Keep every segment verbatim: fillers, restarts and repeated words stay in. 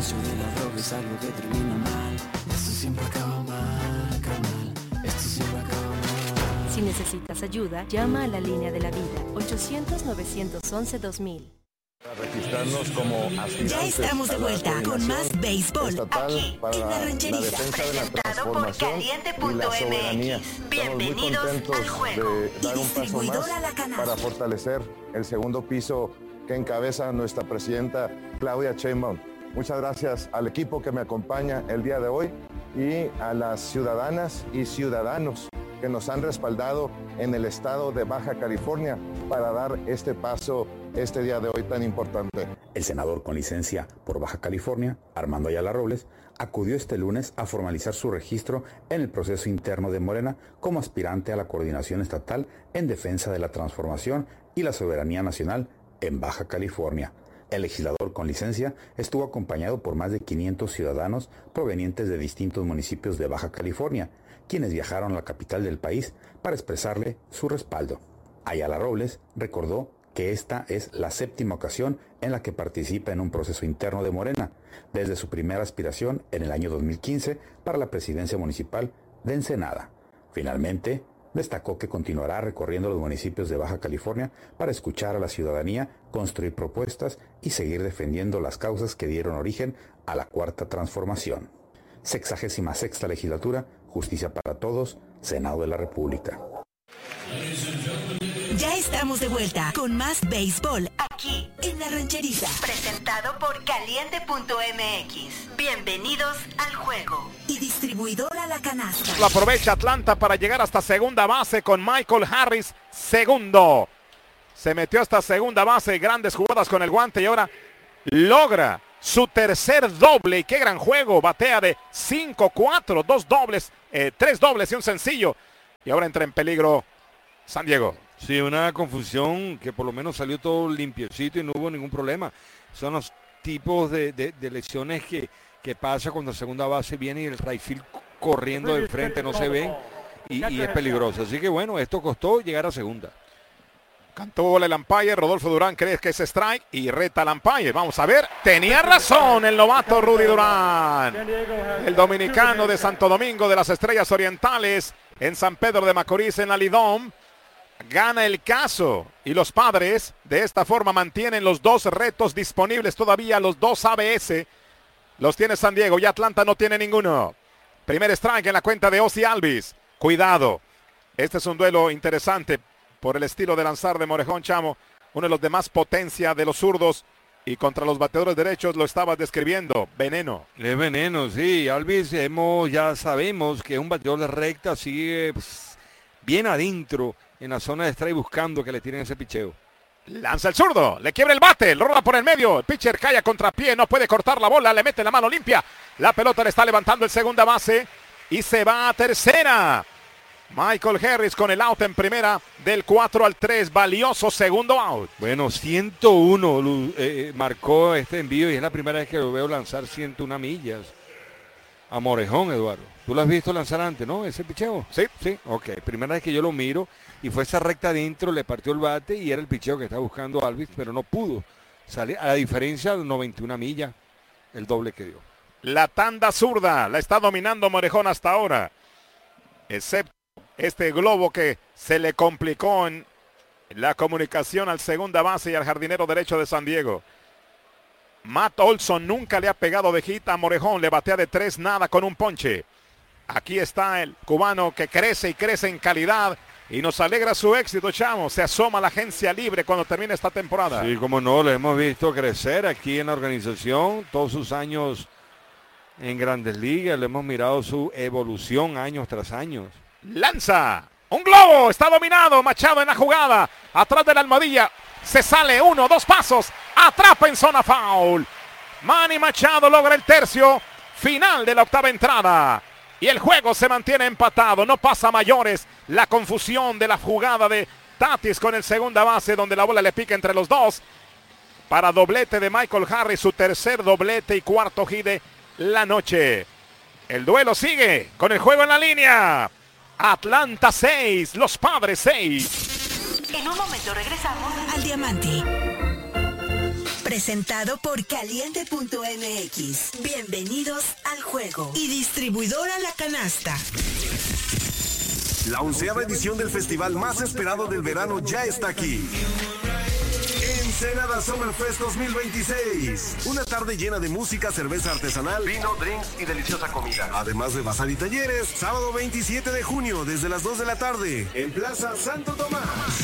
negocio de la droga es algo que termina mal. Esto siempre acaba mal, carnal. Esto siempre acaba mal. Si necesitas ayuda, llama a la línea de la vida, ochocientos, novecientos once, dos mil. Registrarnos como ya estamos de vuelta con más béisbol aquí en La Rancherita, presentado por caliente punto m x. Bienvenidos al juego. De dar y un paso más a la canasta para fortalecer el segundo piso que encabeza nuestra presidenta Claudia Sheinbaum. Muchas gracias al equipo que me acompaña el día de hoy y a las ciudadanas y ciudadanos que nos han respaldado en el estado de Baja California para dar este paso este día de hoy tan importante. El senador con licencia por Baja California, Armando Ayala Robles, acudió este lunes a formalizar su registro en el proceso interno de Morena como aspirante a la coordinación estatal en defensa de la transformación y la soberanía nacional en Baja California. El legislador con licencia estuvo acompañado por más de quinientos ciudadanos provenientes de distintos municipios de Baja California, quienes viajaron a la capital del país para expresarle su respaldo. Ayala Robles recordó que esta es la séptima ocasión en la que participa en un proceso interno de Morena, desde su primera aspiración en el año dos mil quince para la presidencia municipal de Ensenada. Finalmente, destacó que continuará recorriendo los municipios de Baja California para escuchar a la ciudadanía, construir propuestas y seguir defendiendo las causas que dieron origen a la Cuarta Transformación. Sexagésima sexta legislatura, Justicia para Todos, Senado de la República. Ya estamos de vuelta con más béisbol aquí en La Rancherita, presentado por caliente punto m x. Bienvenidos al juego. Y distribuidora La Canasta. Lo aprovecha Atlanta para llegar hasta segunda base con Michael Harris, segundo. Se metió hasta segunda base, grandes jugadas con el guante y ahora logra su tercer doble. Y qué gran juego, batea de cinco cuatro, dos dobles, eh, tres dobles y un sencillo. Y ahora entra en peligro San Diego. Sí, una confusión que por lo menos salió todo limpiecito y no hubo ningún problema. Son los tipos de, de, de lesiones que, que pasa cuando la segunda base viene y el right field corriendo del frente no se ve y, y es peligroso. Así que bueno, esto costó llegar a segunda. Cantó bola el umpire, Rodolfo Durán cree que es strike y reta al umpire. Vamos a ver, tenía razón el novato Rudy Durán. El dominicano de Santo Domingo de las Estrellas Orientales en San Pedro de Macorís en la Lidom. Gana el caso y los Padres de esta forma mantienen los dos retos disponibles todavía, los dos A B S. Los tiene San Diego y Atlanta no tiene ninguno. Primer strike en la cuenta de Ozzy Albies. Cuidado, este es un duelo interesante por el estilo de lanzar de Morejón Chamo, uno de los de más potencia de los zurdos y contra los bateadores derechos lo estabas describiendo, veneno. Es veneno, sí, Albies hemos, ya sabemos que es un bateador de recta, sigue pues, bien adentro en la zona de strike buscando que le tiren ese picheo. Lanza el zurdo, le quiebra el bate, lo roba por el medio, el pitcher cae a contrapié, no puede cortar la bola, le mete la mano limpia, la pelota le está levantando el segunda base y se va a tercera. Michael Harris con el out en primera del cuatro al tres, valioso segundo out. Bueno, ciento uno eh, marcó este envío y es la primera vez que lo veo lanzar ciento una millas a Morejón, Eduardo. Tú lo has visto lanzar antes, ¿no? Ese picheo. Sí. Sí, ok. Primera vez que yo lo miro y fue esa recta adentro, le partió el bate y era el picheo que estaba buscando Albies, pero no pudo salir. A la diferencia de noventa y una millas, el doble que dio. La tanda zurda la está dominando Morejón hasta ahora, excepto este globo que se le complicó en la comunicación al segunda base y al jardinero derecho de San Diego. Matt Olson nunca le ha pegado de hit a Morejón, le batea de tres nada con un ponche. Aquí está el cubano que crece y crece en calidad y nos alegra su éxito, Chamo. Se asoma a la agencia libre cuando termine esta temporada. Sí, como no, lo hemos visto crecer aquí en la organización, todos sus años en Grandes Ligas, le hemos mirado su evolución años tras años. Lanza, un globo, está dominado, Machado en la jugada, atrás de la almohadilla, se sale uno, dos pasos, atrapa en zona foul. Manny Machado logra el tercio, final de la octava entrada. Y el juego se mantiene empatado, no pasa a mayores. La confusión de la jugada de Tatis con el segunda base, donde la bola le pica entre los dos. Para doblete de Michael Harris, su tercer doblete y cuarto hit de la noche. El duelo sigue con el juego en la línea. Atlanta seis, los Padres seis. En un momento regresamos al Diamante. Presentado por Caliente punto M X. Bienvenidos al juego. Y distribuidora La Canasta. La onceava edición del festival más esperado del verano ya está aquí. Ensenada Summerfest dos mil veintiséis. Una tarde llena de música, cerveza artesanal, vino, drinks y deliciosa comida. Además de bazar y talleres, sábado veintisiete de junio desde las dos de la tarde en Plaza Santo Tomás.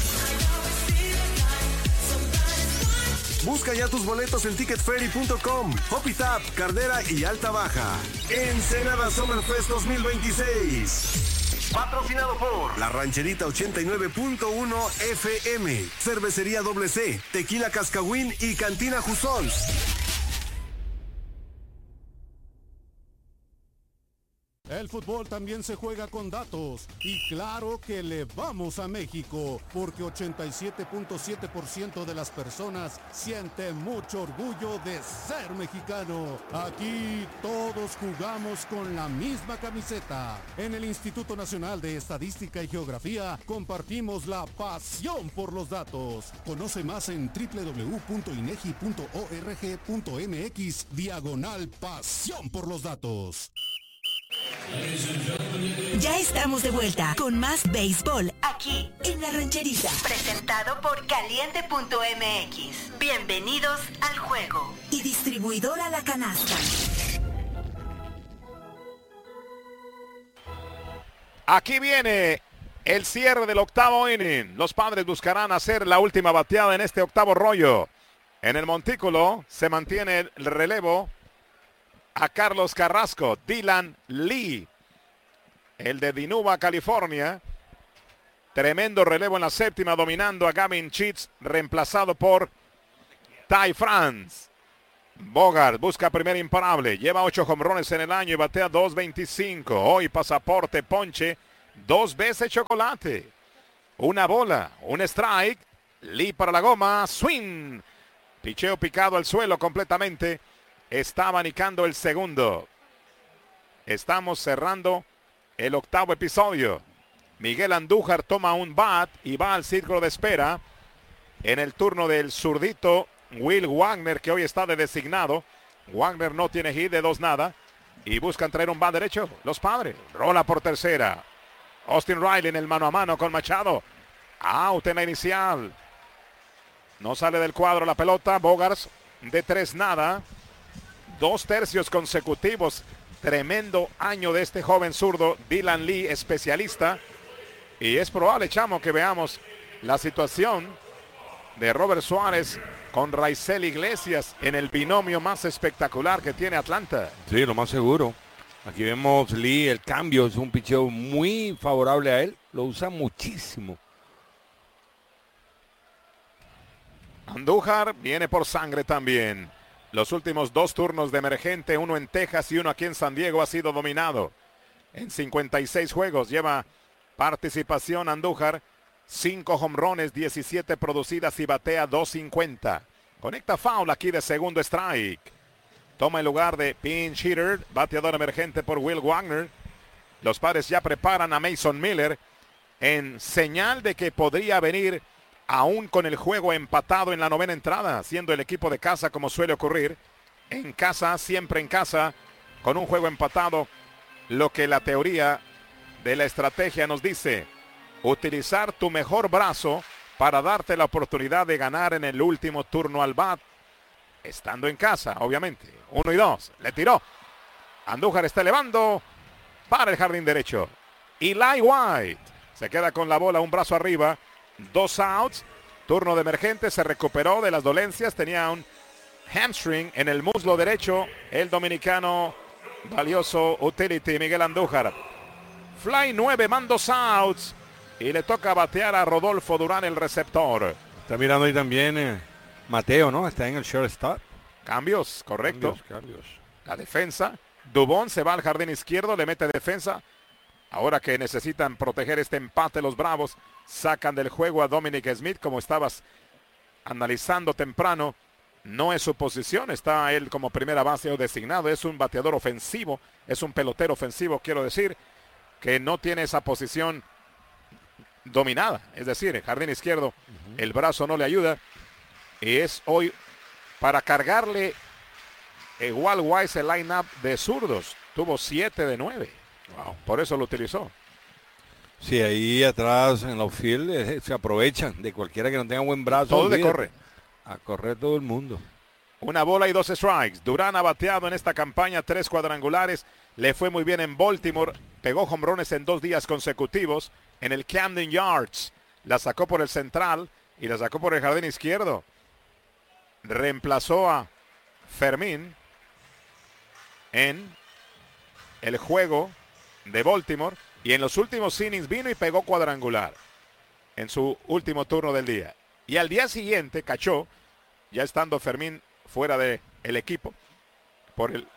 Busca ya tus boletos en ticket ferry punto com, Hopitap, Cardera y Alta Baja. Ensenada Summerfest dos mil veintiséis. Patrocinado por La Rancherita ochenta y nueve punto uno F M, Cervecería Doble C, Tequila Cascahuín y Cantina Jusols. El fútbol también se juega con datos y claro que le vamos a México porque ochenta y siete punto siete por ciento de las personas siente mucho orgullo de ser mexicano. Aquí todos jugamos con la misma camiseta. En el Instituto Nacional de Estadística y Geografía compartimos la pasión por los datos. Conoce más en doble u doble u doble u punto inegi punto org punto m x diagonal pasión por los datos. Ya estamos de vuelta con más béisbol aquí en La Rancherita. Presentado por Caliente punto M X. Bienvenidos al juego. Y distribuidora La Canasta. Aquí viene el cierre del octavo inning. Los Padres buscarán hacer la última bateada en este octavo rollo. En el montículo se mantiene el relevo a Carlos Carrasco, Dylan Lee, el de Dinuba, California. Tremendo relevo en la séptima, dominando a Gavin Sheets, reemplazado por Ty France. Bogart busca primer imparable, lleva ocho jonrones en el año y batea dos veinticinco. Hoy pasaporte, ponche, dos veces chocolate. Una bola, un strike, Lee para la goma, swing. Picheo picado al suelo completamente. Está abanicando el segundo. Estamos cerrando el octavo episodio. Miguel Andújar toma un bat y va al círculo de espera. En el turno del zurdito Will Wagner, que hoy está de designado. Wagner no tiene hit, de dos nada. Y buscan traer un bat derecho. Los Padres. Rola por tercera. Austin Riley en el mano a mano con Machado. Out en la inicial. No sale del cuadro la pelota. Bogarts de tres nada. Dos tercios consecutivos. Tremendo año de este joven zurdo Dylan Lee, especialista. Y es probable, Chamo, que veamos la situación de Robert Suárez con Raisel Iglesias en el binomio más espectacular que tiene Atlanta. Sí, lo más seguro. Aquí vemos Lee, el cambio es un picheo muy favorable a él. Lo usa muchísimo. Andújar viene por sangre también. Los últimos dos turnos de emergente, uno en Texas y uno aquí en San Diego, ha sido dominado. En cincuenta y seis juegos lleva participación Andújar. cinco jonrones, diecisiete producidas y batea dos cincuenta. Conecta foul aquí de segundo strike. Toma el lugar de pinch hitter, bateador emergente por Will Wagner. Los Padres ya preparan a Mason Miller en señal de que podría venir aún con el juego empatado en la novena entrada, siendo el equipo de casa como suele ocurrir. En casa, siempre en casa, con un juego empatado, lo que la teoría de la estrategia nos dice: utilizar tu mejor brazo para darte la oportunidad de ganar en el último turno al bat, estando en casa, obviamente. Uno y dos, le tiró. Andújar está elevando para el jardín derecho. Eli White se queda con la bola, un brazo arriba. Dos outs, turno de emergente, se recuperó de las dolencias, tenía un hamstring en el muslo derecho, el dominicano valioso utility Miguel Andújar. Fly nueve, man dos outs y le toca batear a Rodolfo Durán, el receptor. Está mirando ahí también eh, Mateo, ¿no? Está en el shortstop. Cambios, correcto. Cambios, cambios. La defensa, Dubón se va al jardín izquierdo, le mete defensa. Ahora que necesitan proteger este empate los Bravos, sacan del juego a Dominic Smith, como estabas analizando temprano. No es su posición, está él como primera base o designado, es un bateador ofensivo, es un pelotero ofensivo, quiero decir, que no tiene esa posición dominada. Es decir, el jardín izquierdo, uh-huh. el brazo no le ayuda. Y es hoy para cargarle igual Wise el line-up de zurdos. Tuvo siete de nueve. Wow. Por eso lo utilizó. Sí, ahí atrás en la outfield eh, se aprovechan de cualquiera que no tenga buen brazo. Todo le corre. A correr todo el mundo. Una bola y dos strikes. Durán ha bateado en esta campaña tres cuadrangulares. Le fue muy bien en Baltimore. Pegó jonrones en dos días consecutivos en el Camden Yards. La sacó por el central y la sacó por el jardín izquierdo. Reemplazó a Fermín en el juego de Baltimore. Y en los últimos innings vino y pegó cuadrangular en su último turno del día. Y al día siguiente cachó, ya estando Fermín fuera del equipo, por el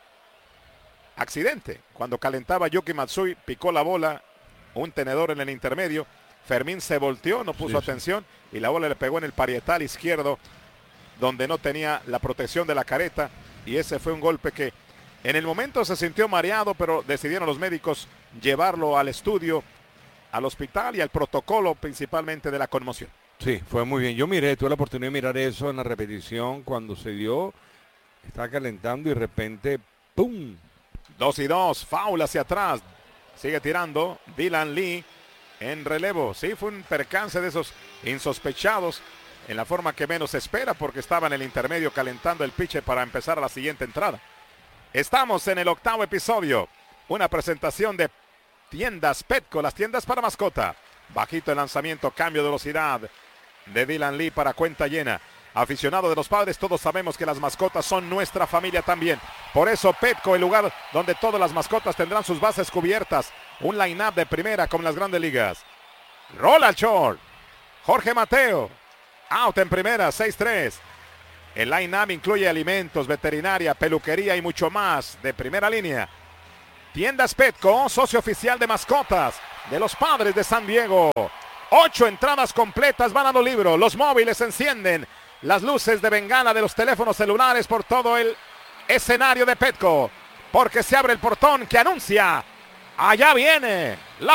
accidente. Cuando calentaba Yuki Matsui, picó la bola, un tenedor en el intermedio. Fermín se volteó, no puso sí, atención sí. y la bola le pegó en el parietal izquierdo, donde no tenía la protección de la careta. Y ese fue un golpe que en el momento se sintió mareado, pero decidieron los médicos llevarlo al estudio, al hospital y al protocolo principalmente de la conmoción. Sí, fue muy bien. Yo miré, tuve la oportunidad de mirar eso en la repetición cuando se dio. Estaba calentando y de repente, ¡pum! Dos y dos, foul hacia atrás. Sigue tirando Dylan Lee en relevo. Sí, fue un percance de esos insospechados en la forma que menos se espera porque estaba en el intermedio calentando el pitcher para empezar a la siguiente entrada. Estamos en el octavo episodio. Una presentación de Tiendas Petco, las tiendas para mascota. Bajito el lanzamiento, cambio de velocidad de Dylan Lee para cuenta llena. Aficionado de los padres, todos sabemos que las mascotas son nuestra familia también. Por eso Petco, el lugar donde todas las mascotas tendrán sus bases cubiertas. Un line-up de primera como en las grandes ligas. Rola al short. Jorge Mateo. Out en primera, seis tres. El line-up incluye alimentos, veterinaria, peluquería y mucho más de primera línea. Tiendas Petco, socio oficial de mascotas de los Padres de San Diego. Ocho entradas completas van a los libros. Los móviles se encienden. Las luces de bengala de los teléfonos celulares por todo el escenario de Petco. Porque se abre el portón que anuncia. Allá viene la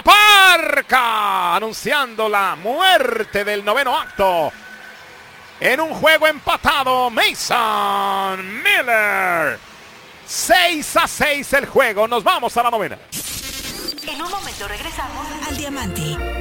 Parca. Anunciando la muerte del noveno acto. En un juego empatado, Mason Miller. seis a seis el juego. Nos vamos a la novena. En un momento regresamos al Diamante.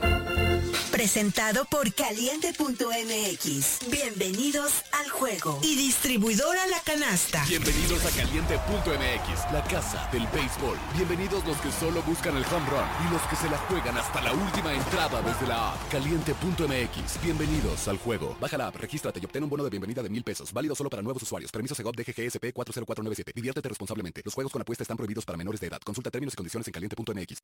Presentado por Caliente punto M X. Bienvenidos al juego. Y distribuidora La Canasta. Bienvenidos a Caliente punto M X, la casa del béisbol. Bienvenidos los que solo buscan el home run y los que se la juegan hasta la última entrada desde la app. Caliente punto M X. Bienvenidos al juego. Baja la app, regístrate y obtén un bono de bienvenida de mil pesos. Válido solo para nuevos usuarios. Permiso Segov D G G S P cuatro cero cuatro nueve siete. Diviértete responsablemente. Los juegos con apuesta están prohibidos para menores de edad. Consulta términos y condiciones en Caliente punto M X.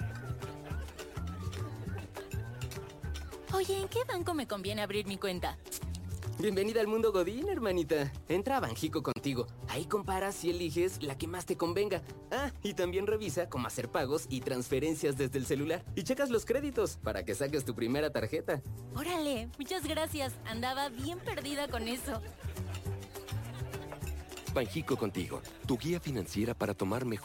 Oye, ¿en qué banco me conviene abrir mi cuenta? Bienvenida al mundo Godín, hermanita. Entra a Banjico contigo. Ahí comparas y eliges la que más te convenga. Ah, y también revisa cómo hacer pagos y transferencias desde el celular. Y checas los créditos para que saques tu primera tarjeta. Órale, muchas gracias. Andaba bien perdida con eso. Banjico contigo, tu guía financiera para tomar mejor